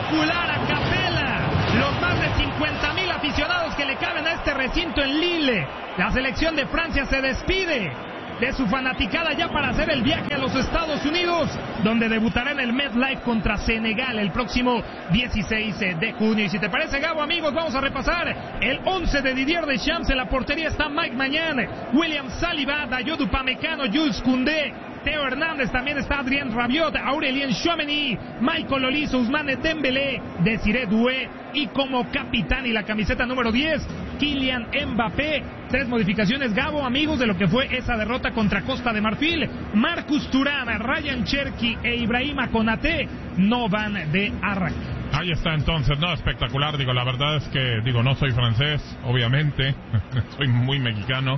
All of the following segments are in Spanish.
espectacular a capela. Los más de 50,000 aficionados que le caben a este recinto en Lille. La selección de Francia se despide de su fanaticada ya para hacer el viaje a los Estados Unidos, donde debutará en el MetLife contra Senegal el próximo 16 de junio. Y si te parece, Gabo, amigos, vamos a repasar el 11 de Didier Deschamps. En la portería está Mike Maignan, William Saliba, Dayot Upamecano, Jules Koundé, Theo Hernández, también está Adrien Rabiot, Aurélien Tchouameni, Michael Olise, Ousmane Dembélé, Désiré Doué, y como capitán y la camiseta número 10, Kylian Mbappé. 3 modificaciones, Gabo, amigos, de lo que fue esa derrota contra Costa de Marfil. Marcus Thuram, Ryan Cherki e Ibrahima Konaté no van de arranque. Ahí está entonces, no, espectacular. La verdad es que, no soy francés, obviamente, soy muy mexicano,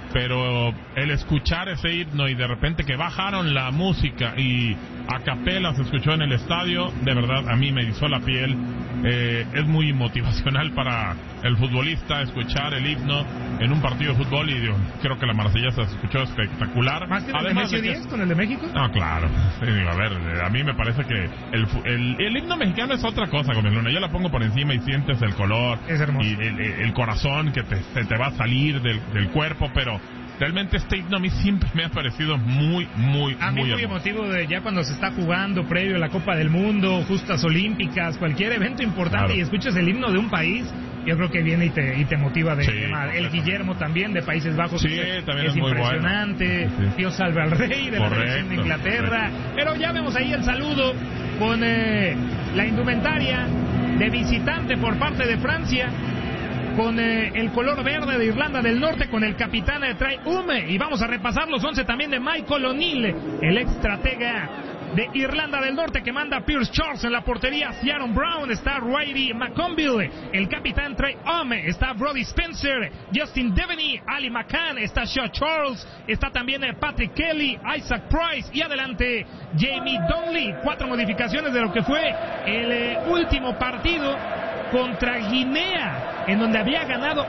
pero el escuchar ese himno y de repente que bajaron la música y a capela se escuchó en el estadio, de verdad a mí me erizó la piel. Es muy motivacional para el futbolista escuchar el himno en un partido de fútbol, y creo que la marsellesa se escuchó espectacular. ¿Más que además el de Messi 10 con el de México? No, claro. Sí, a ver, a mí me parece que el himno mexicano es otra cosa, Gómez Luna. Yo la pongo por encima y sientes el color. Es hermoso. Y el corazón que te va a salir del cuerpo, pero realmente este himno a mí siempre me ha parecido muy emotivo, de ya cuando se está jugando previo a la Copa del Mundo, justas olímpicas, cualquier evento importante, claro, y escuchas el himno de un país, yo creo que viene y te motiva de tema. El Guillermo también de Países Bajos, sí, también es muy impresionante. Bueno. Dios salve al rey de la selección de Inglaterra. Pero ya vemos ahí el saludo con la indumentaria de visitante por parte de Francia, con el color verde de Irlanda del Norte, con el capitán Trae Ume. Y vamos a repasar los 11 también de Michael O'Neill, el ex estratega de Irlanda del Norte, que manda Pierce Charles en la portería. Ciaron Brown, está Riley McConville, el capitán Trae Ume, está Brody Spencer, Justin Devaney, Ali McCann, está Shaw Charles, está también Patrick Kelly, Isaac Price, y adelante Jamie Donnelly. 4 modificaciones de lo que fue el último partido contra Guinea, en donde había ganado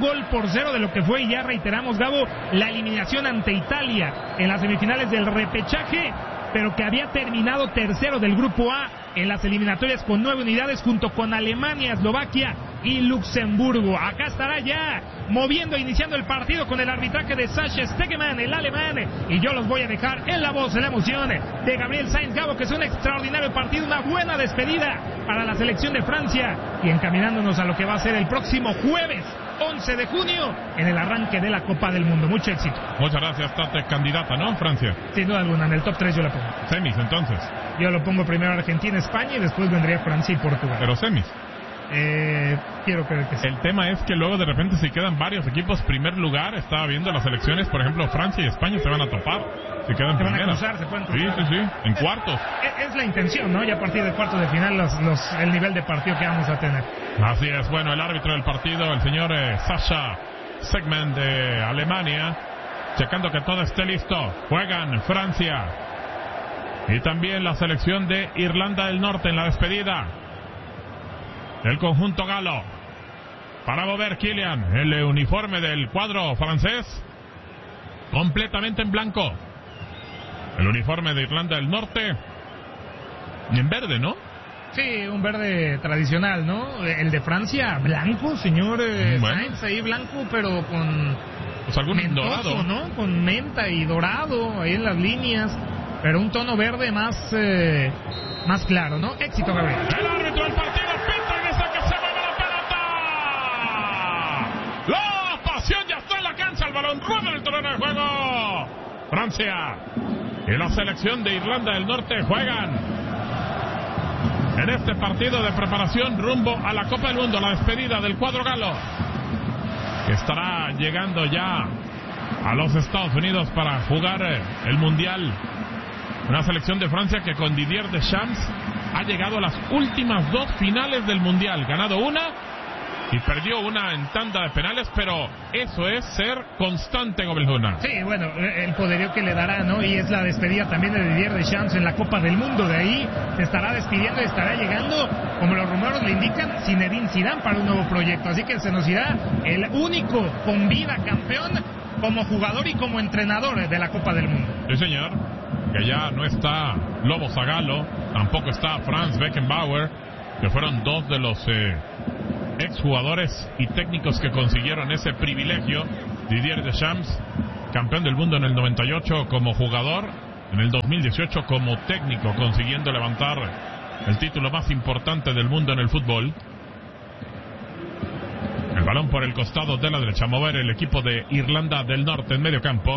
1-0 de lo que fue, y ya reiteramos, Gabo, la eliminación ante Italia en las semifinales del repechaje, pero que había terminado tercero del grupo A en las eliminatorias con 9 unidades, junto con Alemania, Eslovaquia y Luxemburgo. Acá estará ya moviendo, iniciando el partido con el arbitraje de Sascha Stegemann, el alemán, y yo los voy a dejar en la voz, en la emoción de Gabriel Sainz, Gabo, que es un extraordinario partido, una buena despedida para la selección de Francia, y encaminándonos a lo que va a ser el próximo jueves 11 de junio en el arranque de la Copa del Mundo. Mucho éxito. Muchas gracias, Tate, candidata, ¿no? Francia. Sin duda alguna, en el top 3 yo la pongo. Semis, entonces. Yo lo pongo primero Argentina, España, y después vendría Francia y Portugal. Pero semis. Quiero creer que sí. El tema es que luego de repente si quedan varios equipos primer lugar, estaba viendo las elecciones, por ejemplo, Francia y España se van a topar. Si quedan se primeras. Van a cruzar, se pueden cruzar. Sí, en cuartos. Es la intención, ¿no? Y a partir de cuartos de final el nivel de partido que vamos a tener. Así es. Bueno, el árbitro del partido, el señor Sascha Stegemann de Alemania, checando que todo esté listo. Juegan Francia y también la selección de Irlanda del Norte en la despedida. El conjunto galo. Para mover Kylian, el uniforme del cuadro francés, completamente en blanco. El uniforme de Irlanda del Norte, en verde, ¿no? Sí, un verde tradicional, ¿no? El de Francia, blanco, señor Sainz, ahí blanco, pero con pues algún mentoso, dorado, ¿no? Con menta y dorado ahí en las líneas, pero un tono verde más claro, ¿no? Éxito, Gabriel. El árbitro del partido pita y dice que se mueve la pelota. La pasión ya está en la cancha, el balón rueda en el terreno de juego. Francia y la selección de Irlanda del Norte juegan en este partido de preparación rumbo a la Copa del Mundo, la despedida del cuadro galo, que estará llegando ya a los Estados Unidos para jugar el Mundial. Una selección de Francia que con Didier Deschamps ha llegado a las últimas 2 finales del Mundial, ganado una y perdió una en tanda de penales, pero eso es ser constante, Gómez Luna. Sí, bueno, el poderío que le dará, ¿no? Y es la despedida también de Didier Deschamps en la Copa del Mundo. De ahí se estará despidiendo y estará llegando, como los rumores le indican, Zinedine Zidane para un nuevo proyecto. Así que se nos irá el único con vida campeón como jugador y como entrenador de la Copa del Mundo. Sí, señor. Que ya no está Lobo Zagallo, tampoco está Franz Beckenbauer, que fueron dos de los exjugadores y técnicos que consiguieron ese privilegio. Didier Deschamps, campeón del mundo en el 98 como jugador, en el 2018 como técnico, consiguiendo levantar el título más importante del mundo en el fútbol. El balón por el costado de la derecha, mover el equipo de Irlanda del Norte en medio campo.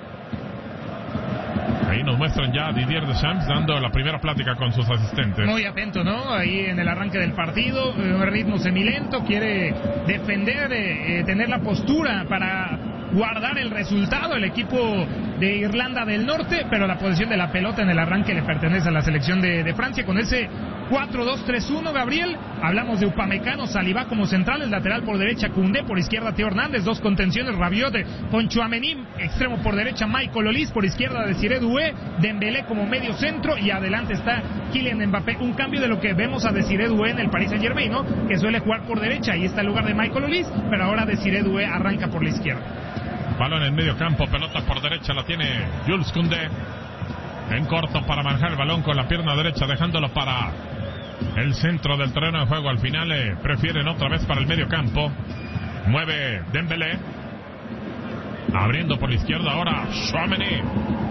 Ahí nos muestran ya a Didier Deschamps dando la primera plática con sus asistentes. Muy atento, ¿no? Ahí en el arranque del partido, un ritmo semilento, quiere defender, tener la postura para guardar el resultado el equipo de Irlanda del Norte, pero la posición de la pelota en el arranque le pertenece a la selección de Francia con ese 4-2-3-1, Gabriel. Hablamos de Upamecano, Saliba como centrales, lateral por derecha Koundé, por izquierda Teo Hernández, dos contenciones Rabiot con Tchouaméni, extremo por derecha Michael Olise, por izquierda Desiré Doué, Dembélé como medio centro y adelante está Kylian Mbappé. Un cambio de lo que vemos a Desiré Doué en el Paris Saint-Germain, ¿no? Que suele jugar por derecha, ahí está el lugar de Michael Olise, pero ahora Desiré Doué arranca por la izquierda. Balón en medio campo, pelota por derecha, la tiene Jules Koundé. En corto para manejar el balón con la pierna derecha, dejándolo para el centro del terreno de juego. Al final prefieren otra vez para el medio campo. Mueve Dembélé. Abriendo por la izquierda ahora Tchouaméni.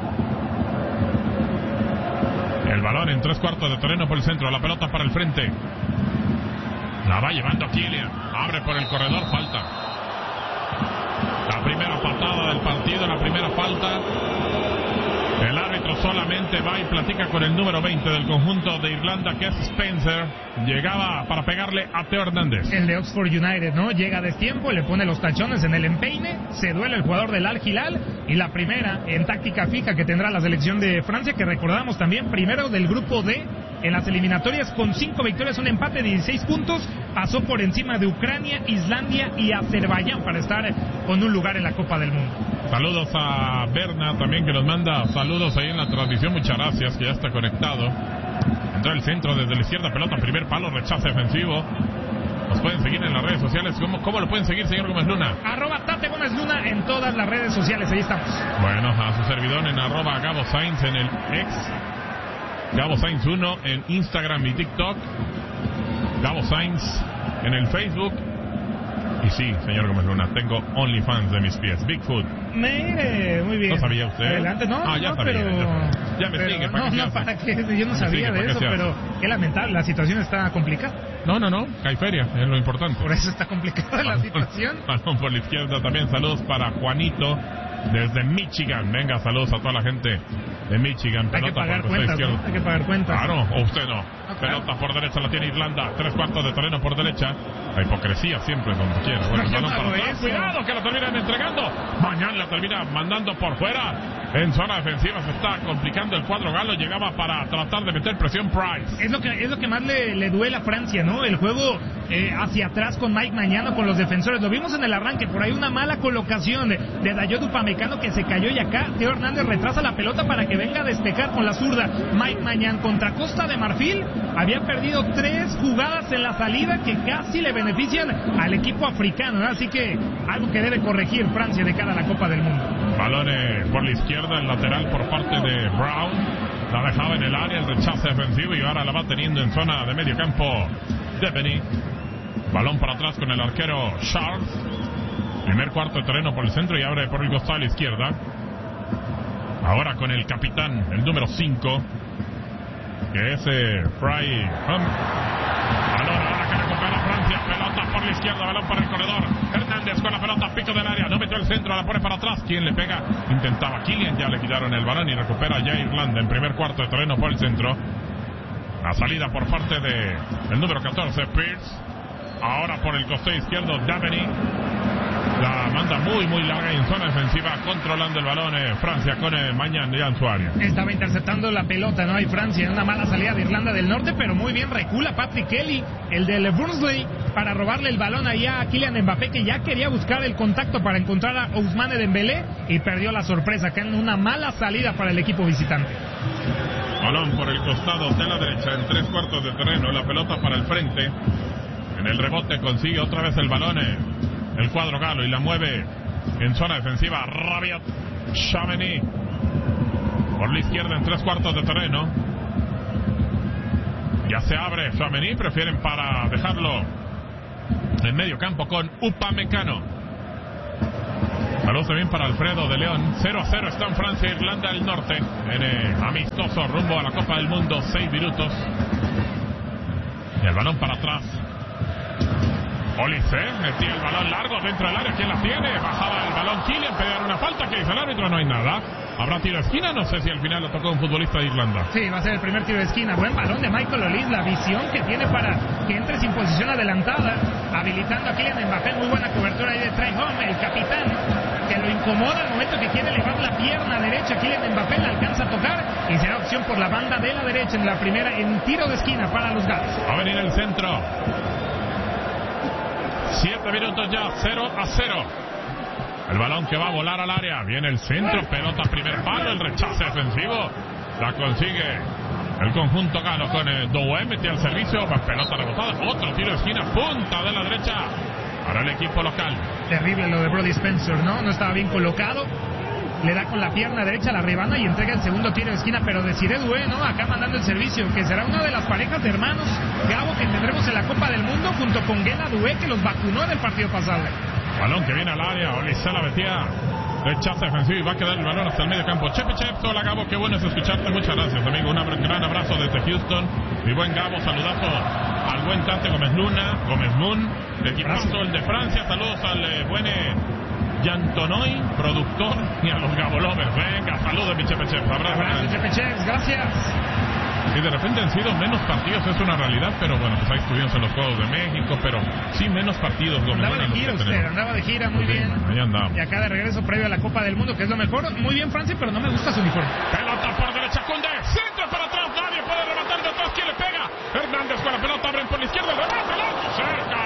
El balón en 3/4 de terreno por el centro. La pelota para el frente. La va llevando Kylian. Abre por el corredor, falta. La primera patada del partido, la primera falta. El árbitro solamente va y platica con el número 20 del conjunto de Irlanda, que es Spencer. Llegaba para pegarle a Teo Hernández. El de Oxford United, ¿no? Llega a destiempo, le pone los tachones en el empeine, se duele el jugador del Al Hilal. Y la primera en táctica fija que tendrá la selección de Francia, que recordamos también, primero del grupo D en las eliminatorias con 5 victorias, un empate de 16 puntos. Pasó por encima de Ucrania, Islandia y Azerbaiyán para estar con un lugar en la Copa del Mundo. Saludos a Berna también, que nos manda saludos ahí en la transmisión. Muchas gracias, que ya está conectado. Entra el centro desde la izquierda, pelota, primer palo, rechazo defensivo. Nos pueden seguir en las redes sociales. ¿Cómo lo pueden seguir, señor Gómez Luna? @Tate Gómez Luna en todas las redes sociales, ahí estamos. Bueno, a su servidor en @Gabo Sainz en el ex, Gabo Sainz 1 en Instagram y TikTok, Gabo Sainz en el Facebook. Y sí, señor Gómez Luna, tengo OnlyFans de mis pies, Bigfoot. Muy bien. ¿No sabía usted? Adelante, no, ya no, sabía, pero... ya me sigue, ¿para qué? ¿Para qué? Yo no sabía de eso, pero qué lamentable, la situación está complicada. No, hay feria, es lo importante. Por eso está complicada la situación. Balón por la izquierda también, saludos para Juanito desde Michigan. Venga, saludos a toda la gente de Michigan. Hay que pagar cuentas, ¿no? Hay que pagar cuentas. Claro, o usted no. Pelota por derecha la tiene Irlanda, 3/4 de terreno por derecha. La hipocresía siempre donde quiera. Bueno, el balón para atrás. Cuidado que la terminan entregando. Mañana la termina mandando por fuera. En zona defensiva se está complicando el cuadro galo. Llegaba para tratar de meter presión Price. Es lo que más le duele a Francia, ¿no? El juego hacia atrás con Mike Mañana, con los defensores. Lo vimos en el arranque, por ahí una mala colocación de Dayot Upamecano que se cayó, y acá Teo Hernández retrasa la pelota para que venga a despejar con la zurda. Mike Mañana contra Costa de Marfil había perdido 3 jugadas en la salida que casi le benefician al equipo africano, ¿no? Así que algo que debe corregir Francia de cara a la Copa del Mundo. Balón por la izquierda, el lateral por parte de Brown. La dejaba en el área, el rechazo defensivo, y ahora la va teniendo en zona de medio campo Devaney. Balón para atrás con el arquero Charles. Primer cuarto de terreno por el centro y abre por el costado a la izquierda. Ahora con el capitán, el número 5, que es Fry. Balón ahora que recupera Francia. Pelota por la izquierda, balón para el corredor. Hernández con la pelota, pico del área. No metió el centro, la pone para atrás. ¿Quién le pega? Intentaba Kylian, ya le quitaron el balón y recupera ya Irlanda en primer cuarto de terreno por el centro. La salida por parte de el número 14, Pierce. Ahora por el costado izquierdo, Devaney. La manda muy larga y en zona defensiva, controlando el balón Francia con Mañana y Ansuario. Estaba interceptando la pelota, ¿no? Hay Francia en una mala salida de Irlanda del Norte, pero muy bien recula Patrick Kelly, el del Burnsley, para robarle el balón allá a Kylian Mbappé, que ya quería buscar el contacto para encontrar a Ousmane Dembélé y perdió la sorpresa, acá en una mala salida para el equipo visitante. Balón por el costado de la derecha en 3/4 de terreno, la pelota para el frente. En el rebote consigue otra vez el balón el cuadro galo y la mueve en zona defensiva Rabiot. Tchouaméni por la izquierda en 3/4 de terreno. Ya Ya se abre Tchouaméni, prefieren para dejarlo en medio campo con Upamecano. Saludos también para Alfredo de León. 0-0 están Francia e Irlanda del Norte en amistoso rumbo a la Copa del Mundo. 6 minutos. Y el balón para atrás. Olise metía el balón largo dentro del área. ¿Quién la tiene? Bajaba el balón Kylian, pedían una falta. ¿Qué dice el árbitro? No hay nada. ¿Habrá tiro de esquina? No sé si al final lo tocó un futbolista de Irlanda. Sí, va a ser el primer tiro de esquina. Buen balón de Michael Olise. La visión que tiene para que entre sin posición adelantada, habilitando a Kylian Mbappé. Muy buena cobertura ahí de Trey Home, el capitán, que lo incomoda al momento que quiere elevar la pierna derecha. Kylian Mbappé la alcanza a tocar y será opción por la banda de la derecha en la primera, en tiro de esquina para los galos. Va a venir el centro. 7 minutos ya, 0-0. El balón que va a volar al área. Viene el centro, pelota primer palo, el rechace defensivo. La consigue el conjunto galo con Doué, metió al servicio, pelota rebotada. Otro tiro de esquina, punta de la derecha para el equipo local. Terrible lo de Brody Spencer, ¿no? No estaba bien colocado. Le da con la pierna derecha, la rebana y entrega el segundo tiro de esquina, pero Desiré Doué, ¿no? Acá mandando el servicio, que será una de las parejas de hermanos, Gabo, que tendremos en la Copa del Mundo, junto con Guela Doué, que los vacunó en el partido pasado. Balón que viene al área, Olise la metía, rechaza defensivo y va a quedar el balón hasta el medio campo. Chepe, hola Gabo, qué bueno es escucharte, muchas gracias amigo, un gran abrazo desde Houston, mi buen Gabo, saludazo al buen Tante Gómez Moon, equipazo el de Francia, saludos al buen Yantonoy, productor, y a los Gabolovers. Venga, saludos mi Chepe, abrazo Chepe, gracias. Y de repente han sido menos partidos, es una realidad, pero bueno, pues ahí estuvimos en los Juegos de México, pero sí menos partidos. Andaba de gira, muy bien. Ahí andaba. Y acá de regreso previo a la Copa del Mundo, que es lo mejor. Muy bien Francia, pero no me gusta su uniforme. Pelota por derecha, Koundé, centro para atrás, nadie puede rematar de atrás, ¿quién le pega? Hernández con la pelota, abren por la izquierda, remate, cerca.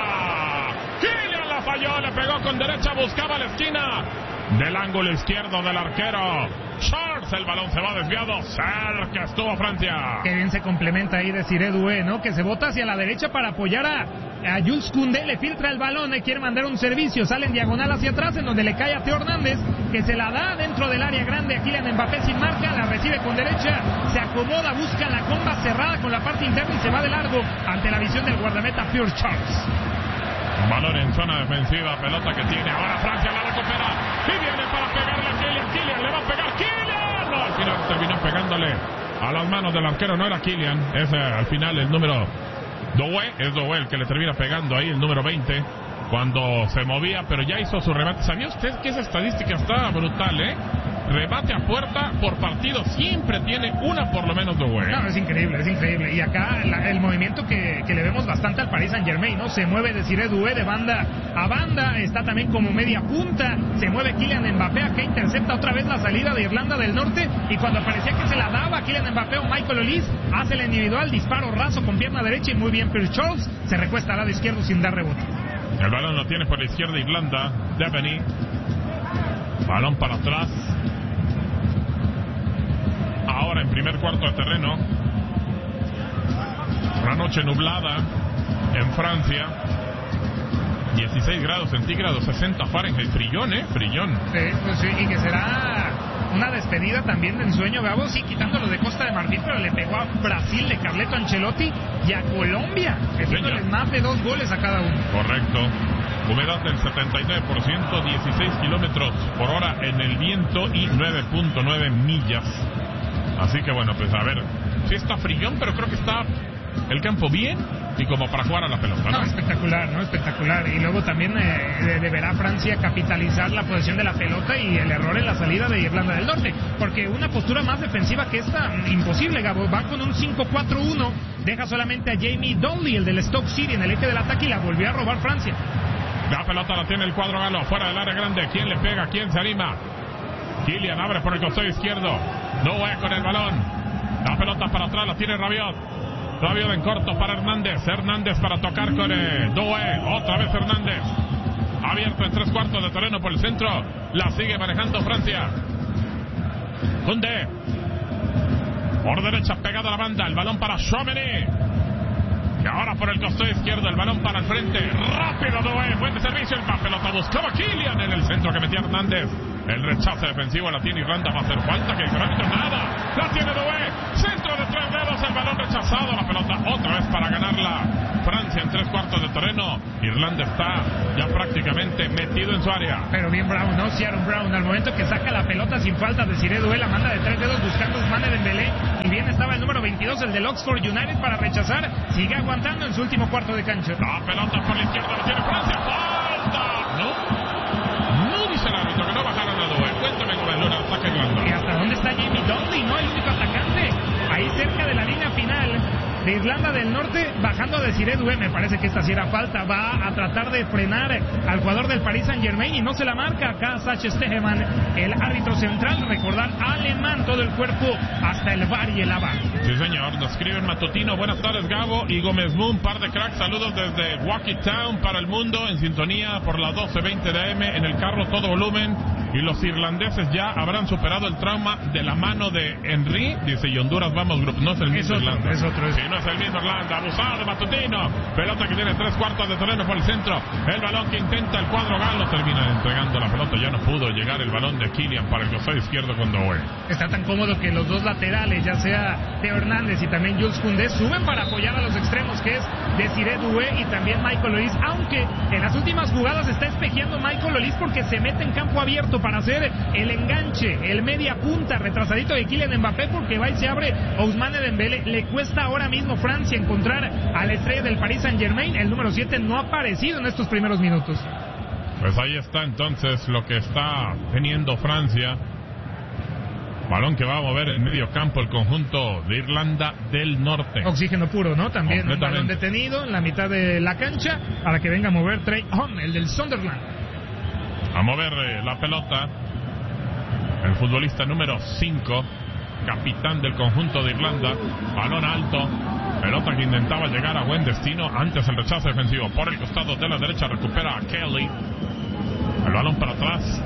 Kylian la falló, le pegó con derecha, buscaba la esquina del ángulo izquierdo del arquero Charles, el balón se va desviado, cerca estuvo Francia. Qué bien se complementa ahí Desiré Doué, ¿no? Que se bota hacia la derecha para apoyar a Jules Koundé, le filtra el balón, le quiere mandar un servicio, sale en diagonal hacia atrás, en donde le cae a Theo Hernández, que se la da dentro del área grande a Kylian Mbappé sin marca, la recibe con derecha, se acomoda, busca la comba cerrada con la parte interna y se va de largo ante la visión del guardameta Pierre Charles. Balón en zona defensiva, pelota que tiene ahora Francia, la recupera y viene para pegarle a Kylian, le va a pegar Kylian, no, al final terminó pegándole a las manos del arquero, no era Kylian, es al final el número Doué, es Doué el que le termina pegando ahí, el número 20, cuando se movía, pero ya hizo su remate. ¿Sabía usted que esa estadística está brutal, Remate a puerta por partido, siempre tiene una por lo menos Doué. No, es increíble. Y acá el movimiento que le vemos bastante al Paris Saint-Germain, ¿no? Se mueve Desiré Doué de banda a banda, está también como media punta, se mueve Kylian Mbappé, acá intercepta otra vez la salida de Irlanda del Norte, y cuando parecía que se la daba a Kylian Mbappé o Michael Olise, hace el individual, disparo raso con pierna derecha y muy bien Pierre Charles, se recuesta al lado izquierdo sin dar rebote. El balón lo tiene por la izquierda Irlanda, Devaney, balón para atrás. Ahora en primer cuarto de terreno, una noche nublada en Francia, 16 grados centígrados, 60 Fahrenheit, frillón, frillón. Sí, pues sí, y que será una despedida también de ensueño, Gabo, sí, quitándolo de Costa de Marfil, pero le pegó a Brasil de Carleto Ancelotti y a Colombia, metiéndoles más de 2 goles a cada uno. Correcto. Humedad del 79%, 16 kilómetros por hora en el viento y 9.9 millas. Así que bueno, pues a ver, sí está frillón, pero creo que está el campo bien y como para jugar a la pelota, ¿no? Espectacular. Y luego también deberá Francia capitalizar la posesión de la pelota y el error en la salida de Irlanda del Norte, porque una postura más defensiva que esta, imposible, Gabo. Va con un 5-4-1, deja solamente a Jamie Donnelly, el del Stoke City, en el eje del ataque, y la volvió a robar Francia. La pelota la tiene el cuadro galo, fuera del área grande. ¿Quién le pega? ¿Quién se anima? Kylian abre por el costado izquierdo. Doué con el balón. La pelota para atrás, la tiene Rabiot. Rabiot en corto para Hernández. Hernández para tocar con Doué. Otra vez Hernández. Abierto en 3/4 de terreno por el centro. La sigue manejando Francia. Koundé. Por derecha pegado a la banda. El balón para Tchouaméni. Y ahora por el costado izquierdo, el balón para el frente. Rápido Doué, buen servicio. La pelota buscaba Kylian en el centro que metía Hernández. El rechace defensivo la tiene Irlanda. Va a hacer falta, que el árbitro nada. La tiene Doué. Centro de 3 dedos, el balón rechazado. La pelota otra Otra vez para ganarla Francia en 3/4 de terreno. Irlanda está ya prácticamente metido en su área. Pero bien Brown, ¿no? Ciaron Brown, al momento que saca la pelota sin falta, Desiré Doué la manda de 3 dedos buscando Ousmane Dembélé. Y bien estaba el número 22, el del Oxford United, para rechazar. Sigue aguantando en su último cuarto de cancha. La pelota por la izquierda la tiene Francia. ¡Falta! No dice el árbitro que no bajaron a Doué. Cuéntame con el Luna, saca Irlanda. ¿Y hasta dónde está Jamie Dudley, no? El único atacante. Ahí cerca de la línea final de Irlanda del Norte, bajando a Desiré Doué. Me parece que esta sí era falta. Va a tratar de frenar al jugador del Paris Saint-Germain y no se la marca acá Sacha Stegemann, el árbitro central. Recordar, alemán todo el cuerpo hasta el bar y el abajo. Sí, señor. Nos escriben matutino. Buenas tardes, Gabo y Gómez Moon, par de cracks. Saludos desde Waukee Town para el mundo, en sintonía por la 12:20 de AM, en el carro todo volumen. Y los irlandeses ya habrán superado el trauma de la mano de Henry. Dice, y Honduras vamos, grupo. No es el mismo Irlanda. Es otro. Sí, no es el mismo Irlanda. Abusado de matutino. Pelota que tiene 3/4 de terreno por el centro. El balón que intenta el cuadro galo. Termina entregando la pelota. Ya no pudo llegar el balón de Kylian para el costado izquierdo con Doué. Está tan cómodo que los dos laterales, ya sea Theo Hernández y también Jules Koundé, suben para apoyar a los extremos, que es Desiré Doué y también Michael Olise. Aunque en las últimas jugadas está espejeando Michael Olise porque se mete en campo abierto para hacer el enganche, el media punta retrasadito de Kylian Mbappé, porque va y se abre Ousmane Dembélé. Le cuesta ahora mismo Francia encontrar a la estrella del Paris Saint-Germain. El número 7 no ha aparecido en estos primeros minutos. Pues ahí está entonces lo que está teniendo Francia. Balón que va a mover en medio campo el conjunto de Irlanda del Norte. Oxígeno puro, ¿no? También un balón detenido en la mitad de la cancha para que venga a mover Trey Home, el del Sunderland. A mover la pelota el futbolista número 5, capitán del conjunto de Irlanda. Balón alto, pelota que intentaba llegar a buen destino. Antes el rechazo defensivo por el costado de la derecha, recupera a Kelly. El balón para atrás.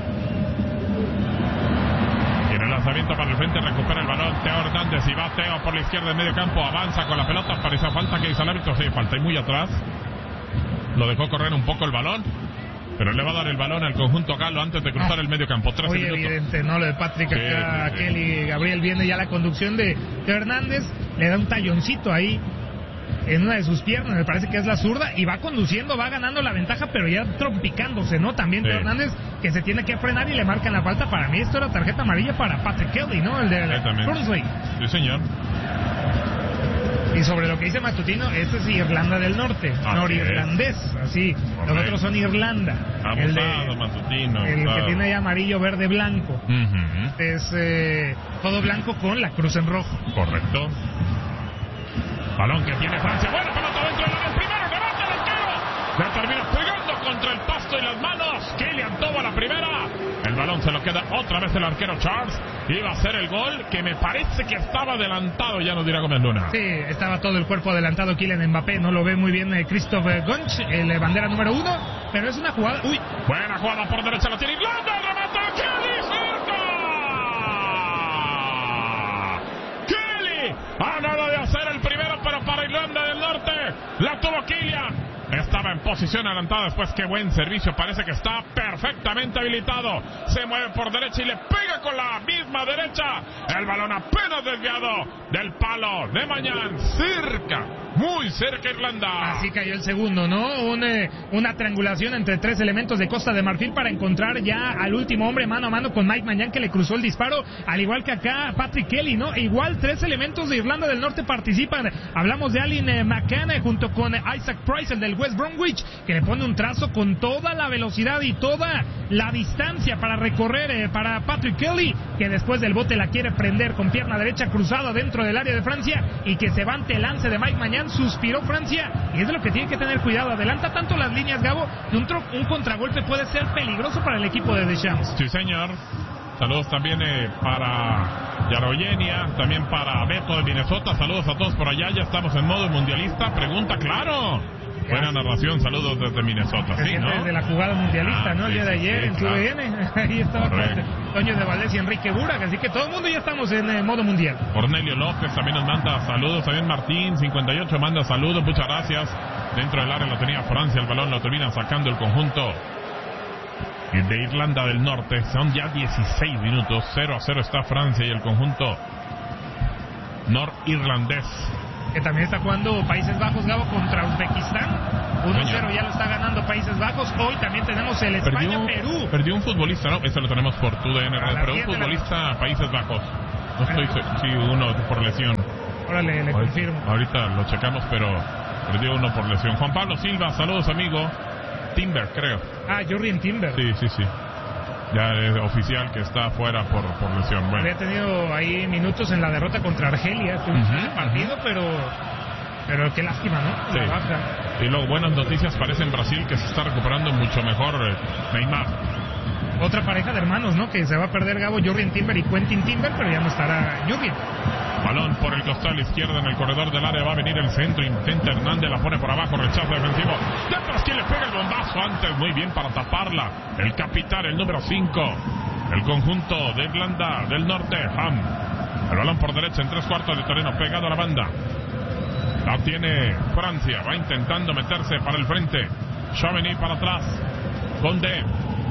Tiene el lanzamiento para el frente, recupera el balón Theo Hernández y va Theo por la izquierda en medio campo. Avanza con la pelota, parece falta, que dice el árbitro. Sí, falta y muy atrás. Lo dejó correr un poco el balón, pero le va a dar el balón al conjunto galo antes de cruzar el medio campo. 13 muy minutos. Evidente, ¿no? Lo de Patrick acá, Kelly, Gabriel viene ya la conducción de Hernández, le da un talloncito ahí en una de sus piernas, me parece que es la zurda, y va conduciendo, va ganando la ventaja, pero ya trompicándose, ¿no? También Hernández, que se tiene que frenar y le marcan la falta. Para mí esto era tarjeta amarilla para Patrick Kelly, ¿no? El de Cruisley. Sí, señor. Y sobre lo que dice Matutino, este es Irlanda del Norte, norirlandés, así. Correcto. Los otros son Irlanda. Abusado, Matutino. El que tiene ahí amarillo, verde, blanco. Es todo blanco con la cruz en rojo. Correcto. Balón que tiene Francia. Bueno, pelota dentro del área. El primero, remate el arquero. La termina pegando contra el pasto y las manos. Kylian toma la primera. El balón se lo queda otra vez el arquero Charles. Iba a ser el gol, que me parece que estaba adelantado, ya nos dirá Gómez Luna. Sí, estaba todo el cuerpo adelantado Kylian Mbappé. No lo ve muy bien Christoph Gunch, el bandera número 1. Pero es una jugada... ¡Uy! Buena jugada por derecha, la tiene Irlanda. El remate de Kelly. ¡Cerca! Kelly a nada de hacer el primero, pero para Irlanda del Norte la tuvo Kylian. Estaba en posición adelantada después. Qué buen servicio, parece que está perfectamente habilitado. Se mueve por derecha y le pega con la misma derecha. El balón apenas desviado del palo de Mañán. Cerca, muy cerca Irlanda. Así cayó el segundo, ¿no? Una triangulación entre tres elementos de Costa de Marfil para encontrar ya al último hombre mano a mano con Mike Mañán, que le cruzó el disparo, al igual que acá Patrick Kelly, ¿no? Igual tres elementos de Irlanda del Norte participan. Hablamos de Alin McCann junto con Isaac Price, el del West Bromwich, que le pone un trazo con toda la velocidad y toda la distancia para recorrer para Patrick Kelly, que después del bote la quiere prender con pierna derecha cruzada dentro del área de Francia, y que se va ante el lance de Mike Mañán. Suspiró Francia, y es de lo que tiene que tener cuidado. Adelanta tanto las líneas, Gabo, que un contragolpe puede ser peligroso para el equipo de Deschamps. Sí, señor. Saludos también para Yaroyenia, también para Beto de Minnesota. Saludos a todos por allá. Ya estamos en modo mundialista. Pregunta, claro. Buena narración, saludos desde Minnesota. Sí, ¿no? Desde la jugada mundialista, ¿no? El día de ayer en TUDN. Ahí estaba Toño de Valdés y Enrique Burak. Así que todo el mundo ya estamos en modo mundial. Cornelio López también nos manda saludos. También Martín 58 manda saludos. Muchas gracias. Dentro del área lo tenía Francia. El balón lo termina sacando el conjunto de Irlanda del Norte. Son ya 16 minutos. 0-0 está Francia y el conjunto norirlandés. que también está jugando Países Bajos, Gabo, contra Uzbekistán. 1-0 ya lo está ganando Países Bajos. Hoy también tenemos el España-Perú. Perdió un futbolista, ¿no? Eso lo tenemos por TUDN, pero un futbolista Países Bajos. No estoy sí, uno por lesión. Órale, le confirmo. Ahorita lo checamos, pero perdió uno por lesión. Juan Pablo Silva, saludos, amigo. Timber, creo. Jurrien Timber. Sí. Ya es oficial que está fuera por lesión. Bueno. Había tenido ahí minutos en la derrota contra Argelia. Fue un partido, pero qué lástima, ¿no? Sí. La baja. Y luego buenas noticias, parece en Brasil que se está recuperando mucho mejor Neymar. Otra pareja de hermanos, ¿no? Que se va a perder, Gabo, Jurrien Timber y Quentin Timber, pero ya no estará Jurrien. Balón por el costado izquierdo en el corredor del área, va a venir el centro, intenta Hernández, la pone por abajo, rechazo defensivo. Detrás, quien le pega el bombazo antes, muy bien para taparla. El capitán, el número 5, el conjunto de Irlanda del Norte, Ham. El balón por derecha en 3/4 de terreno, pegado a la banda. La tiene Francia, va intentando meterse para el frente. Chauveny para atrás, Condé.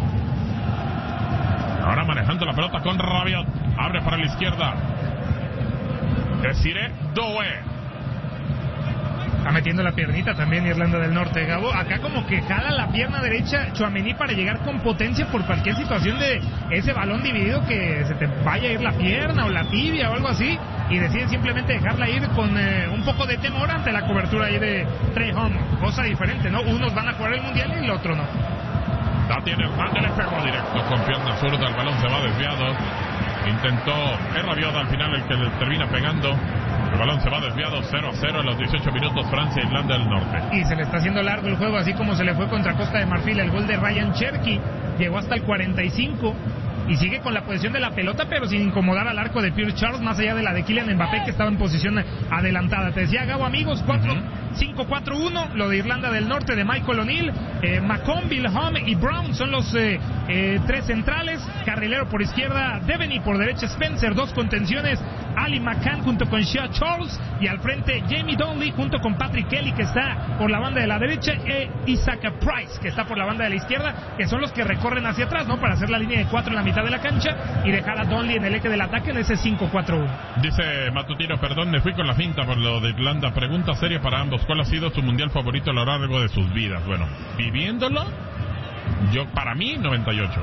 Ahora manejando la pelota con Rabiot, abre para la izquierda. Desiré Doué. Está metiendo la piernita también Irlanda del Norte, Gabo. Acá como que jala la pierna derecha Tchouaméni para llegar con potencia por cualquier situación de ese balón dividido, que se te vaya a ir la pierna o la tibia o algo así, y deciden simplemente dejarla ir con un poco de temor ante la cobertura ahí de Trey Home. Cosa diferente, ¿no? Unos van a jugar el mundial y el otro no. La tiene Hernández, le pegó directo con pierna zurda, el balón se va desviado. Intentó, es Rabiot al final el que le termina pegando. El balón se va desviado, 0-0 en los 18 minutos, Francia, Irlanda del Norte. Y se le está haciendo largo el juego, así como se le fue contra Costa de Marfil. El gol de Ryan Cherki llegó hasta el 45 y sigue con la posición de la pelota, pero sin incomodar al arco de Pierre Charles, más allá de la de Kylian Mbappé, que estaba en posición adelantada. Te decía, Gabo, amigos, 5-4-1, lo de Irlanda del Norte de Michael O'Neill. McConville, Home y Brown son los tres centrales. Carrilero por izquierda, Devaney por derecha, Spencer, dos contenciones, Ali McCann junto con Shea Charles, y al frente Jamie Donnelly junto con Patrick Kelly, que está por la banda de la derecha, e Isaac Price, que está por la banda de la izquierda, que son los que recorren hacia atrás, ¿no? Para hacer la línea de 4 en la mitad de la cancha y dejar a Donnelly en el eje del ataque en ese 5-4-1. Dice Matutino, perdón, me fui con la finta por lo de Irlanda. Pregunta seria para ambos: ¿cuál ha sido su mundial favorito a lo largo de sus vidas? Bueno, viviéndolo, para mí 98.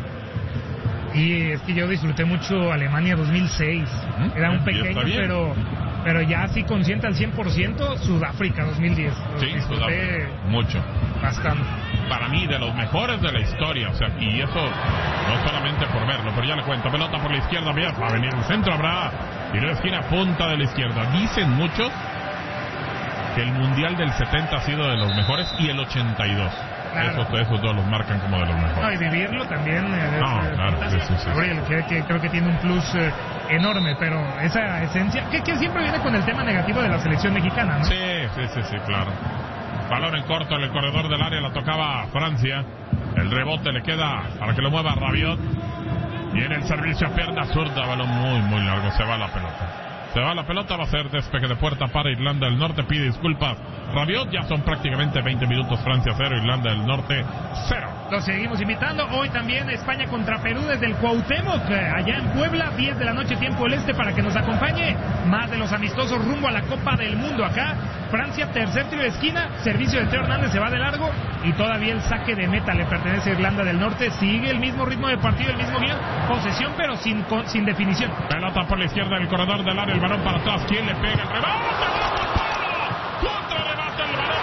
Y es que yo disfruté mucho Alemania 2006. Era un pequeño, pero ya así consciente al 100%, Sudáfrica 2010. Sí, disfruté mucho. Bastante. Para mí, de los mejores de la historia, o sea, y eso no solamente por verlo, pero ya le cuento. Pelota por la izquierda, va a venir el centro, habrá tiro de esquina, punta de la izquierda. Dicen muchos que el mundial del 70 ha sido de los mejores y el 82. Claro. Esos dos los marcan como de los mejores. No, y vivirlo también. Claro, sí. Gabriel, que creo que tiene un plus enorme, pero esa esencia, que siempre viene con el tema negativo de la selección mexicana, ¿no? Sí, claro. Balón en corto en el corredor del área, la tocaba Francia. El rebote le queda para que lo mueva Rabiot. Y en el servicio a pierna zurda, balón muy largo, se va la pelota. Va a ser despeje de puerta para Irlanda del Norte. Pide disculpas Rabiot, ya son prácticamente 20 minutos. Francia 0, Irlanda del Norte 0. Lo seguimos invitando. Hoy también España contra Perú desde el Cuauhtémoc, allá en Puebla, 10 de la noche tiempo del este, para que nos acompañe. Más de los amistosos rumbo a la Copa del Mundo. Acá Francia, tercer tiro de esquina, servicio de Teo Hernández, se va de largo y todavía el saque de meta le pertenece a Irlanda del Norte. Sigue el mismo ritmo de partido, el mismo guión, posesión pero sin definición. Pelota por la izquierda en el corredor del área, el balón para atrás. ¿Quién le pega? ¡El rebate! ¡Contra rebate el balón!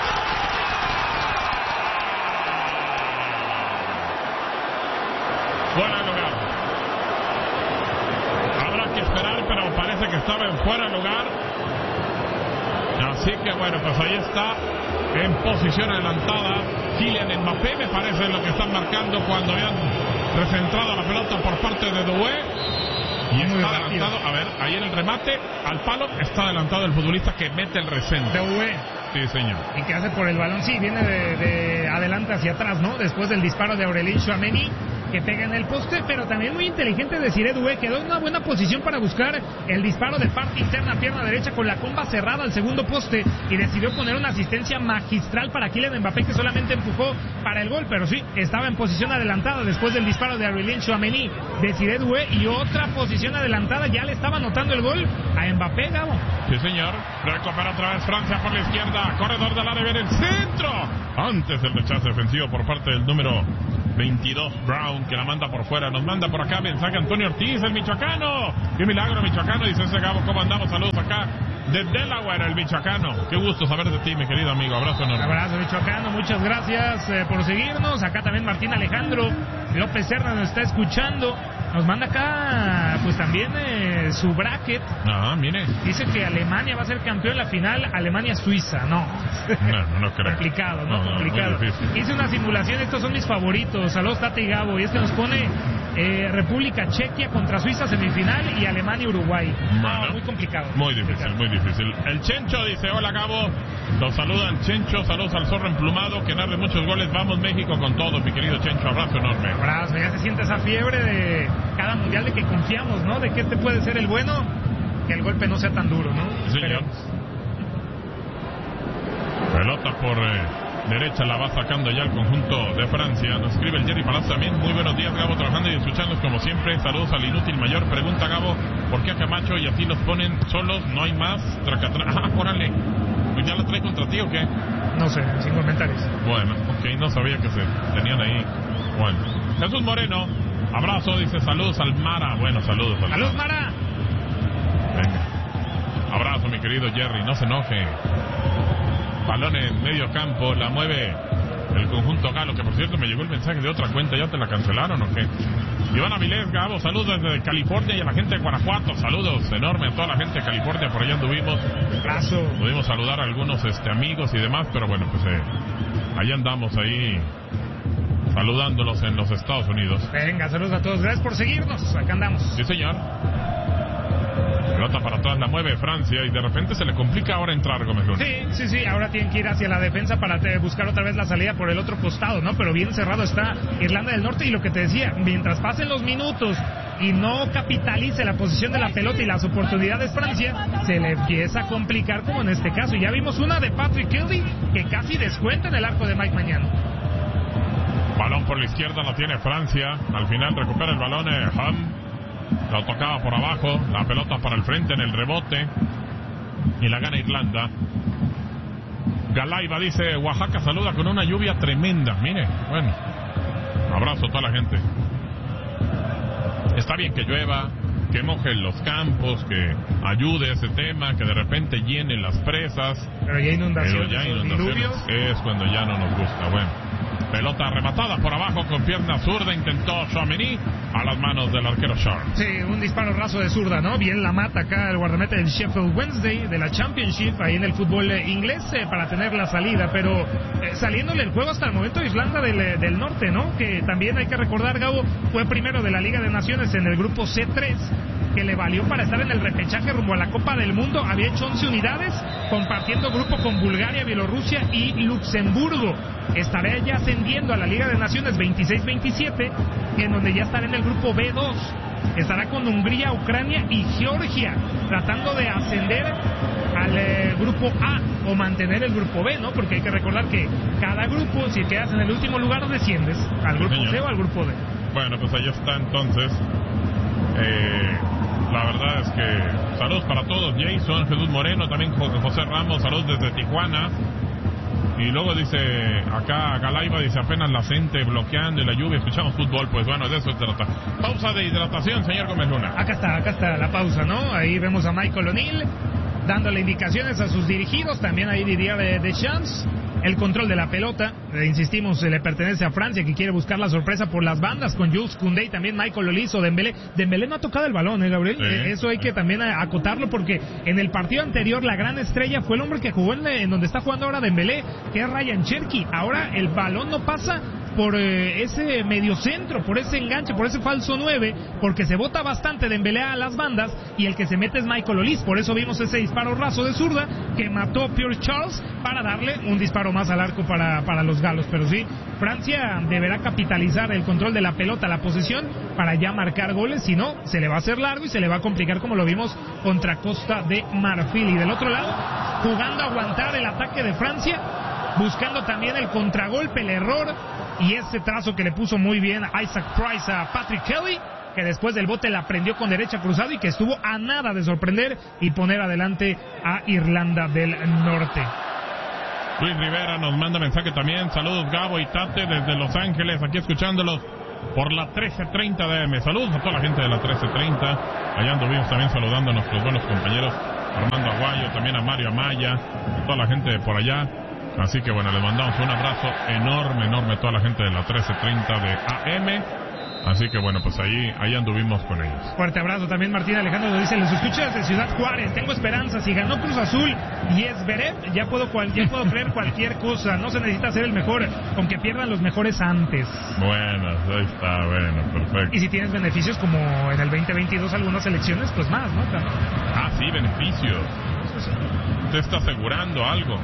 Fuera de lugar. Habrá que esperar, pero parece que estaba en fuera de lugar. Así que bueno, pues ahí está, en posición adelantada Kylian Mbappé, me parece lo que están marcando cuando habían recentrado la pelota por parte de Doué. Y está adelantado, a ver, ahí en el remate al palo está adelantado el futbolista que mete el recente. Doué. Sí, señor. Y que hace por el balón, sí, viene de adelante hacia atrás, ¿no? Después del disparo de Aurélien Tchouaméni, que pega en el poste, pero también muy inteligente de Desiré Doué, quedó en una buena posición para buscar el disparo de parte interna, pierna derecha, con la comba cerrada al segundo poste, y decidió poner una asistencia magistral para Kylian Mbappé, que solamente empujó para el gol, pero sí, estaba en posición adelantada después del disparo de Aurélien Tchouaméni. Desiré Doué, y otra posición adelantada, ya le estaba anotando el gol a Mbappé, Gabo. Sí, señor. Recupera otra vez Francia por la izquierda, corredor del área, viene el centro. Antes el rechazo defensivo por parte del número 22, Brown, que la manda por fuera. Nos manda por acá mensaje Antonio Ortiz, el michoacano. Qué milagro, michoacano, dice ese Gabo. ¿Cómo andamos? Saludos acá de Delaware, el michoacano. Qué gusto saber de ti, mi querido amigo. Abrazo enorme. Abrazo, michoacano. Muchas gracias por seguirnos. Acá también Martín Alejandro López Serna nos está escuchando. Nos manda acá, pues también su bracket. Ah, mire. Dice que Alemania va a ser campeón en la final, Alemania-Suiza. No creo. Complicado, ¿no? Complicado. Hice una simulación, estos son mis favoritos. Saludos, Tati y Gabo. Y nos pone República Chequia contra Suiza semifinal y Alemania-Uruguay. Bueno, muy complicado. Muy difícil, muy difícil. El Chencho dice, hola Gabo. Los saluda el Chencho, saludos al zorro emplumado, que narre muchos goles. Vamos México con todo, mi querido Chencho. Abrazo enorme. Abrazo, ya se siente esa fiebre de cada mundial, de que confiamos, ¿no? De que este puede ser el bueno, que el golpe no sea tan duro, ¿no? Sí, señor. Pelota por derecha, la va sacando ya el conjunto de Francia. Nos escribe el Jerry Palazzo también. Muy buenos días, Gabo, trabajando y escuchándonos como siempre. Saludos al inútil mayor. Pregunta Gabo, ¿por qué a Camacho y así los ponen solos? No hay más. Órale. Pues ya la trae contra ti, ¿o qué? No sé, sin comentarios. Bueno, ok, no sabía que se tenían ahí. Bueno, Jesús Moreno, abrazo, dice saludos al Mara. Bueno, saludos al ¡Saludos, Mara! Venga. Abrazo, mi querido Jerry, no se enoje. Balón en medio campo, la mueve el conjunto galo, que por cierto me llegó el mensaje de otra cuenta. ¿Ya te la cancelaron o qué? Iván Avilés, Gabo, saludos desde California y a la gente de Guanajuato. Saludos enormes a toda la gente de California, por allá anduvimos. Abrazo. Pudimos saludar a algunos amigos y demás, pero bueno, pues allá andamos ahí saludándolos en los Estados Unidos. Venga, saludos a todos, gracias por seguirnos, acá andamos. Sí, señor. Pelota para atrás, la mueve Francia y de repente se le complica ahora entrar, Gómez Luna. Sí, ahora tienen que ir hacia la defensa para buscar otra vez la salida por el otro costado, ¿no? Pero bien cerrado está Irlanda del Norte, y lo que te decía, mientras pasen los minutos y no capitalice la posición de la pelota y las oportunidades Francia, se le empieza a complicar, como en este caso. Ya vimos una de Patrick Kelly que casi descuenta en el arco de Mike Mañana. Balón por la izquierda, la tiene Francia. Al final recupera el balón Ham. La tocaba por abajo, la pelota para el frente en el rebote y la gana Irlanda. Galaiba dice, Oaxaca saluda con una lluvia tremenda. Mire, bueno, abrazo a toda la gente. Está bien que llueva, que moje los campos, que ayude ese tema, que de repente llene las presas. Pero ya inundaciones, diluvios, es cuando ya no nos gusta. Bueno, pelota rematada por abajo con pierna zurda, intentó Tchouaméni a las manos del arquero Sharp. Sí, un disparo raso de zurda, ¿no? Bien la mata acá el guardameta del Sheffield Wednesday, de la Championship, ahí en el fútbol inglés, para tener la salida, pero saliéndole el juego hasta el momento a Irlanda del Norte, ¿no? Que también hay que recordar, Gabo, fue primero de la Liga de Naciones en el grupo C3, que le valió para estar en el repechaje rumbo a la Copa del Mundo. Había hecho 11 unidades, compartiendo grupo con Bulgaria, Bielorrusia y Luxemburgo. Estará ya ascendiendo a la Liga de Naciones 26-27, en donde ya estará en el grupo B2. Estará con Hungría, Ucrania y Georgia, tratando de ascender al grupo A o mantener el grupo B, ¿no? Porque hay que recordar que cada grupo, si quedas en el último lugar, desciendes al grupo C o al grupo D. Bueno, pues ahí está entonces. La verdad es que saludos para todos. Jason, Jesús Moreno, también José Ramos, saludos desde Tijuana. Y luego dice acá Galaiba, dice apenas la gente bloqueando y la lluvia, escuchamos fútbol. Pues bueno, de eso se trata. Pausa de hidratación, señor Gómez Luna. Acá está la pausa, ¿no? Ahí vemos a Michael O'Neill dándole indicaciones a sus dirigidos. También ahí Didier Deschamps. El control de la pelota, insistimos, le pertenece a Francia, que quiere buscar la sorpresa por las bandas con Jules Koundé y también Michael Olise o Dembélé. Dembélé no ha tocado el balón, Gabriel. Sí. Eso hay que también acotarlo, porque en el partido anterior la gran estrella fue el hombre que jugó en donde está jugando ahora Dembélé, que es Ryan Cherki. Ahora el balón no pasa por ese mediocentro, por ese enganche, por ese falso 9, porque se bota bastante Dembélé a las bandas y el que se mete es Michael Olise. Por eso vimos ese disparo raso de zurda que mató Pierre Charles para darle un disparo más al arco para los galos. Pero sí, Francia deberá capitalizar el control de la pelota, la posesión, para ya marcar goles, si no, se le va a hacer largo y se le va a complicar como lo vimos contra Costa de Marfil. Y del otro lado, jugando a aguantar el ataque de Francia, buscando también el contragolpe, el error y ese trazo que le puso muy bien Isaac Price a Patrick Kelly, que después del bote la prendió con derecha cruzado y que estuvo a nada de sorprender y poner adelante a Irlanda del Norte. Luis Rivera nos manda mensaje también. Saludos Gabo y Tate desde Los Ángeles, aquí escuchándolos por la 1330 de AM. Saludos a toda la gente de la 1330. Allá anduvimos también saludando a nuestros buenos compañeros Armando Aguayo, también a Mario Amaya, a toda la gente de por allá. Así que bueno, les mandamos un abrazo enorme a toda la gente de la 1330 de AM. Así que bueno, pues ahí anduvimos con ellos. Fuerte abrazo también. Martín Alejandro nos dice: les escucho desde Ciudad Juárez, tengo esperanza. Si ganó Cruz Azul y es Beret, ya puedo creer cualquier cosa. No se necesita ser el mejor, aunque pierdan los mejores antes. Bueno, ahí está, bueno, perfecto. Y si tienes beneficios como en el 2022 algunas elecciones, pues más, ¿no? Ah, sí, beneficios. Te está asegurando algo.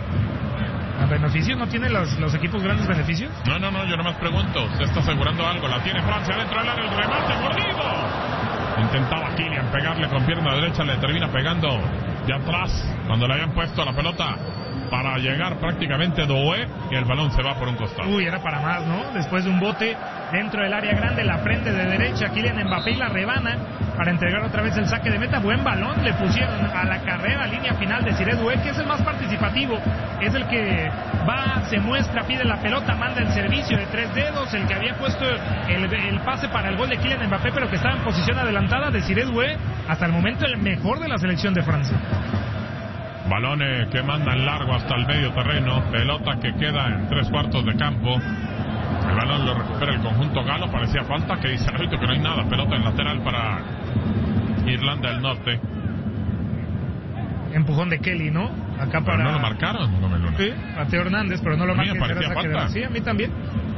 ¿Beneficios? ¿No tienen los equipos grandes beneficios? No, yo nomás pregunto. ¿Usted está asegurando algo? La tiene Francia dentro del área, el remate mordido. Intentaba Kylian pegarle con pierna derecha, le termina pegando de atrás cuando le habían puesto la pelota para llegar prácticamente Doué y el balón se va por un costado. Uy, era para más, ¿no? Después de un bote dentro del área grande, la prende de derecha Kylian Mbappé y la rebana para entregar otra vez el saque de meta. Buen balón le pusieron a la carrera, línea final de Cyril Doué, que es el más participativo, es el que va, se muestra, pide la pelota, manda el servicio de 3 dedos, el que había puesto el pase para el gol de Kylian Mbappé, pero que estaba en posición adelantada de Cyril Doué, hasta el momento el mejor de la selección de Francia. Balones que mandan largo hasta el medio terreno, pelota que queda en 3/4 de campo. El balón lo recupera el conjunto galo, parecía falta, que dice ahorita que no hay nada, pelota en lateral para Irlanda del Norte. Empujón de Kelly, ¿no? Acá para... Pero no lo marcaron, Gómez Luna. Sí, a Teo Hernández, pero no lo marcaron. A mí me parecía falta. Sí, a mí también.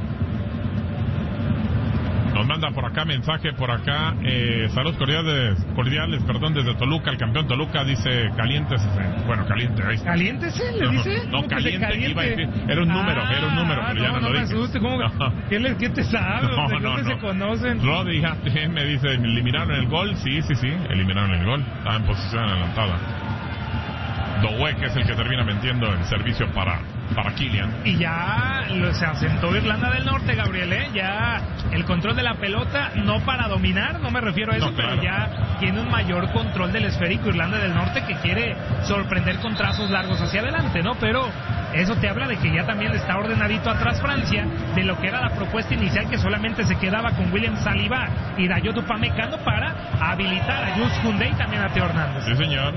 Nos manda por acá mensaje, por acá, saludos cordiales, desde Toluca, el campeón Toluca, dice caliéntese. Bueno, caliente, ahí está. ¿Caliéntese? ¿Le dice? No, caliente, iba a decir, era un número, pero ya no lo dije. No me asuste, ¿cómo? No. ¿Qué te sabe? ¿De dónde se conocen? Rodi me dice, ¿eliminaron el gol? Sí, eliminaron el gol, estaba en posición adelantada. Doué, que es el que termina metiendo el servicio para Kylian. Y ya se asentó Irlanda del Norte, Gabriel, ya el control de la pelota, no para dominar, no me refiero a eso, no, claro, pero ya tiene un mayor control del esférico Irlanda del Norte, que quiere sorprender con trazos largos hacia adelante, ¿no? Pero eso te habla de que ya también está ordenadito atrás Francia, de lo que era la propuesta inicial, que solamente se quedaba con William Saliba y Dayot Upamecano para habilitar a Jules Koundé y también a Teo Hernández. Sí, señor.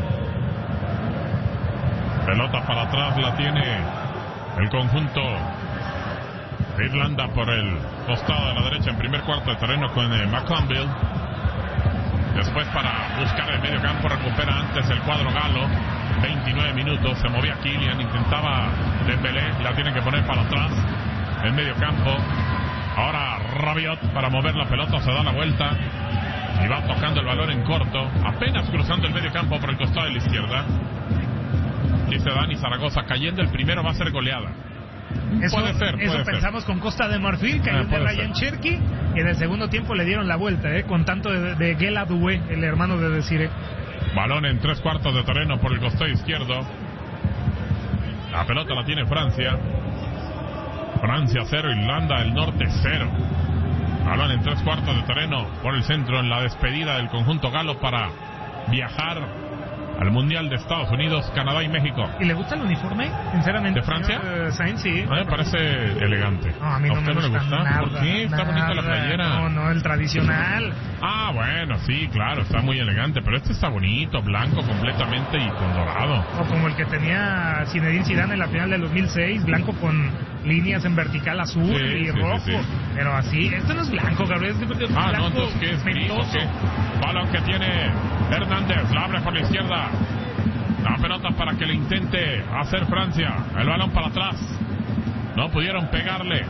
Pelota para atrás la tiene el conjunto de Irlanda por el costado de la derecha en primer cuarto de terreno con McConville. Después para buscar el medio campo recupera antes el cuadro galo. 29 minutos, se movía Kylian, intentaba Dembélé, la tiene que poner para atrás en medio campo. Ahora Rabiot para mover la pelota, se da la vuelta y va tocando el balón en corto, apenas cruzando el medio campo por el costado de la izquierda. Dice Dani Zaragoza, cayendo el primero va a ser goleada. Puede ser. Pensamos con Costa de Marfil, cayó de Ryan Cherki, y en el segundo tiempo le dieron la vuelta, con tanto de Guela Doué, el hermano de Desiré. Balón en 3/4 de terreno por el costado izquierdo. La pelota la tiene Francia. Francia 0, Irlanda del Norte 0. Balón en 3/4 de terreno por el centro en la despedida del conjunto galo para viajar al Mundial de Estados Unidos, Canadá y México. ¿Y le gusta el uniforme, sinceramente? ¿De Francia? Sainz, sí. A mí me parece elegante. No, a mí no me gusta nada. ¿Por qué? Está bonita la playera. No, el tradicional. Ah, bueno, sí, claro, está muy elegante, pero este está bonito, blanco completamente y con dorado. O como el que tenía Zinedine Zidane en la final del 2006, blanco con líneas en vertical azul y rojo. Sí. Pero así, esto no es blanco, Gabriel, es blanco. No, entonces, ¿qué es gris o qué? Balón que tiene Hernández, la abre por la izquierda. La pelota para que le intente hacer Francia. El balón para atrás. No pudieron pegarle.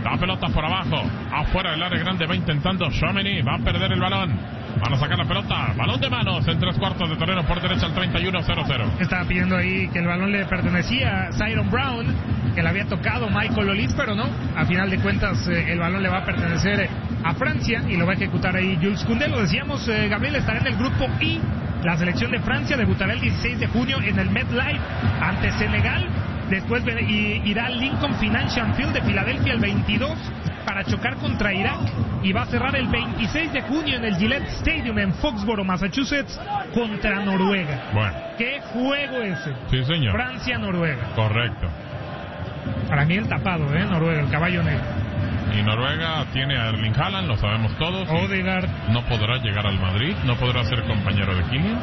La pelota por abajo, afuera del área grande, va intentando Tchouaméni, va a perder el balón. Van a sacar la pelota, balón de manos en 3/4 de terreno por derecha al 31-0-0. Estaba pidiendo ahí que el balón le pertenecía a Ciron Brown, que le había tocado Michael Olise, pero no. A final de cuentas, el balón le va a pertenecer a Francia y lo va a ejecutar ahí Jules Koundé. Lo decíamos, Gabriel, estará en el grupo I. La selección de Francia debutará el 16 de junio en el MetLife ante Senegal. Después irá al Lincoln Financial Field de Filadelfia el 22 para chocar contra Irak. Y va a cerrar el 26 de junio en el Gillette Stadium en Foxborough, Massachusetts, contra Noruega. Bueno. ¿Qué juego ese? Sí, señor. Francia-Noruega. Correcto. Para mí el tapado, Noruega, el caballo negro. Y Noruega tiene a Erling Haaland, lo sabemos todos. Odegaard. No podrá llegar al Madrid, no podrá ser compañero de Kylian.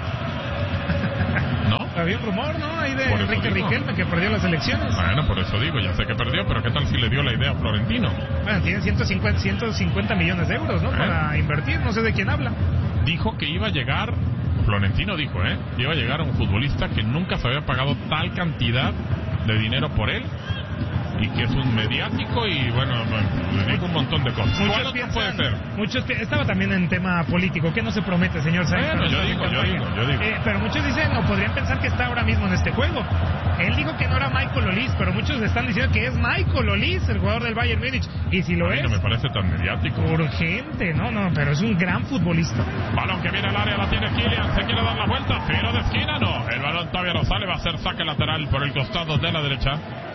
¿No? Había un rumor, ¿no? Ahí de Enrique Riquelme, que perdió las elecciones. Bueno, por eso digo, ya sé que perdió, pero ¿qué tal si le dio la idea a Florentino? Bueno, tiene 150 millones de euros, ¿no? Para invertir, no sé de quién habla. Dijo que iba a llegar, Florentino dijo, iba a llegar un futbolista que nunca se había pagado tal cantidad de dinero por él. Y que es un mediático y bueno, le digo un montón de cosas. ¿Cuál otro puede ser? Estaba también en tema político. ¿Qué no se promete, señor Sáenz? Bueno, yo digo. Pero muchos dicen, o podrían pensar que está ahora mismo en este juego. Él dijo que no era Michael Olise, pero muchos le están diciendo que es Michael Olise, el jugador del Bayern Múnich. Y si lo es... no me parece tan mediático. Urgente, no, pero es un gran futbolista. Balón que viene al área, la tiene Kylian, se quiere dar la vuelta, tiro de esquina, no. El balón todavía no sale, va a ser saque lateral por el costado de la derecha.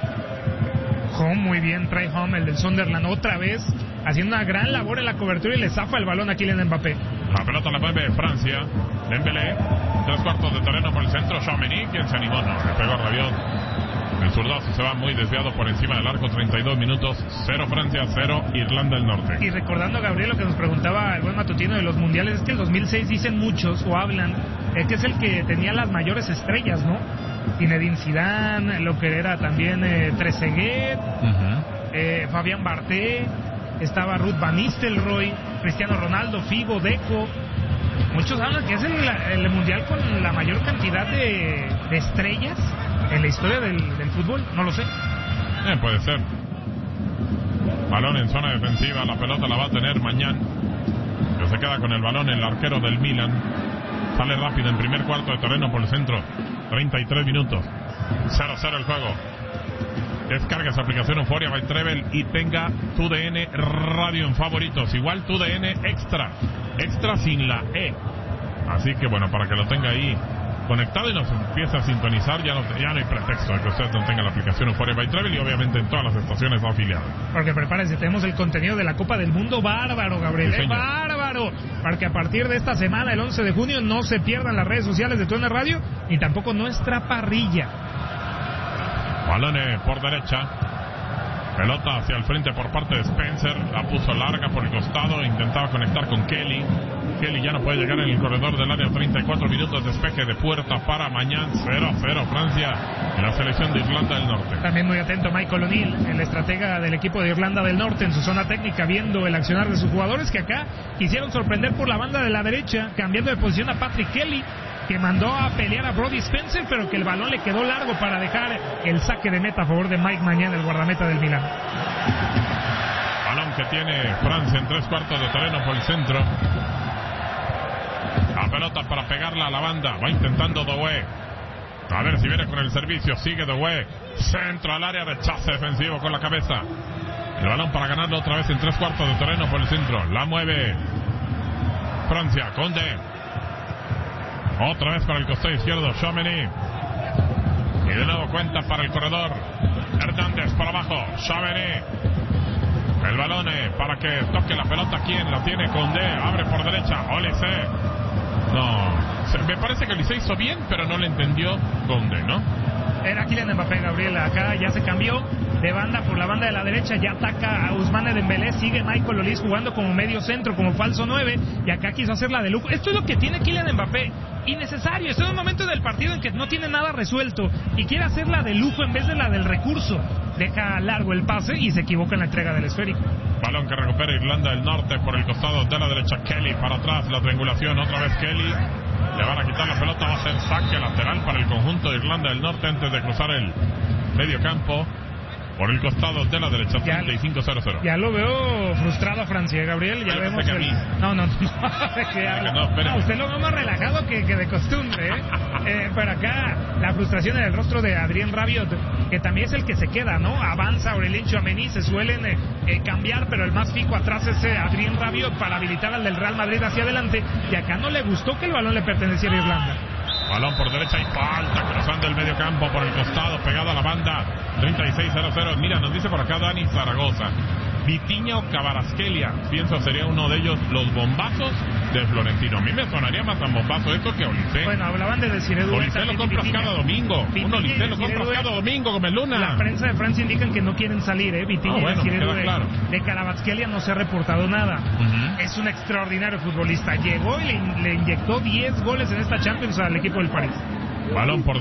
Muy bien, trae Home, el del Sunderland, otra vez haciendo una gran labor en la cobertura y le zafa el balón a Kylian Mbappé. La pelota la mueve Francia, Dembélé, 3/4 de terreno por el centro, Tchouaméni, quien se animó, no, le pegó Rabiot. El zurdazo se va muy desviado por encima del arco, 32 minutos, 0 Francia, 0 Irlanda del Norte. Y recordando, Gabriel, lo que nos preguntaba el buen matutino de los mundiales, es que el 2006 dicen muchos o hablan, que es el que tenía las mayores estrellas, ¿no? Zinedine Zidane, lo que era también Trezeguet, Fabián Barthez, estaba Ruud van Nistelrooy, Cristiano Ronaldo, Figo, Deco. Muchos hablan que es el mundial con la mayor cantidad de estrellas en la historia del fútbol, no lo sé. Puede ser. Balón en zona defensiva, la pelota la va a tener Mañán, que se queda con el balón el arquero del Milan. Sale rápido en primer cuarto de terreno por el centro. 33 minutos. 0-0 el juego. Descarga esa aplicación Euphoria by Treble y tenga TUDN Radio en favoritos. Igual TUDN Extra. Extra sin la E. Así que bueno, para que lo tenga ahí conectado y nos empiece a sintonizar, ya no hay pretexto de que usted no tenga la aplicación Euphoria by Treble y obviamente en todas las estaciones afiliadas. Porque prepárense, tenemos el contenido de la Copa del Mundo bárbaro, Gabriel, sí, bárbaro, para que a partir de esta semana, el 11 de junio, no se pierdan las redes sociales de TUDN Radio y tampoco nuestra parrilla. Balón por derecha, pelota hacia el frente por parte de Spencer, la puso larga por el costado, intentaba conectar con Kelly ya no puede llegar en el corredor del área. 34 minutos, despeje de puerta para Mañán. 0-0 Francia en la selección de Irlanda del Norte. También muy atento Michael O'Neill, el estratega del equipo de Irlanda del Norte, en su zona técnica, viendo el accionar de sus jugadores, que acá quisieron sorprender por la banda de la derecha, cambiando de posición a Patrick Kelly, que mandó a pelear a Brody Spencer, pero que el balón le quedó largo para dejar el saque de meta a favor de Mike Mañán, el guardameta del Milan. Balón que tiene Francia en 3/4 de terreno por el centro. La pelota para pegarla a la banda, va intentando Doué. A ver si viene con el servicio, sigue Doué. Centro al área, rechace defensivo con la cabeza. El balón para ganarlo otra vez en 3/4 de terreno por el centro. La mueve Francia, Koundé. Otra vez para el costado izquierdo, Tchouaméni. Y de nuevo cuenta para el corredor. Hernández por abajo, Tchouaméni. El balón para que toque la pelota. ¿Quién la tiene? Koundé, abre por derecha, Olise. No, me parece que Olise hizo bien, pero no le entendió Koundé, ¿no? Era Kylian Mbappé, Gabriel. Acá ya se cambió de banda por la banda de la derecha. Ya ataca a Ousmane Dembélé. Sigue Michael Olise jugando como medio centro, como falso 9. Y acá quiso hacer la de lujo. Esto es lo que tiene Kylian Mbappé. Innecesario. Esto es un momento del partido en que no tiene nada resuelto y quiere hacer la de lujo en vez de la del recurso. Deja largo el pase y se equivoca en la entrega del esférico. Balón que recupera Irlanda del Norte por el costado de la derecha. Kelly para atrás, la triangulación. Otra vez Kelly. Le van a quitar la pelota, va a ser saque lateral para el conjunto de Irlanda del Norte antes de cruzar el medio campo. Por el costado de la derecha, 35-0-0. Ya lo veo frustrado a Francia, Gabriel. Ya vemos que No, usted lo ve más relajado que de costumbre, pero acá la frustración en el rostro de Adrien Rabiot, que también es el que se queda, ¿no? Avanza Aurelien Tchouaméni, se suelen cambiar, pero el más fijo atrás es Adrien Rabiot para habilitar al del Real Madrid hacia adelante, y acá no le gustó que el balón le perteneciera a Irlanda. Balón por derecha y falta, cruzando el medio campo por el costado, pegado a la banda, 36-0-0. Mira, nos dice por acá Dani Zaragoza, Vitinha o Kvaratskhelia, pienso sería uno de ellos los bombazos de Florentino. A mí me sonaría más a bombazo esto que Olise. Bueno, hablaban de Desiré Doué. Olise lo compras cada domingo. Un Olise lo compras cada domingo, como el Luna. La prensa de Francia indican que no quieren salir, Vitinha y Desiré Doué. Claro. De Kvaratskhelia no se ha reportado nada. Es un extraordinario futbolista. Llegó y le inyectó 10 goles en esta Champions al equipo del París. Balón por